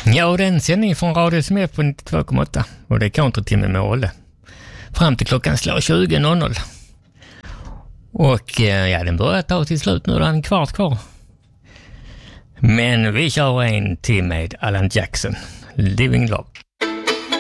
Ja, det är en sändning från Radio SMF på 92,8 och det är Countertimme med Olle. Fram till klockan slår 20.00. Och ja, den börjar ta till slut nu, det är en kvart kvar. Men vi kör en till med Alan Jackson, Living Love.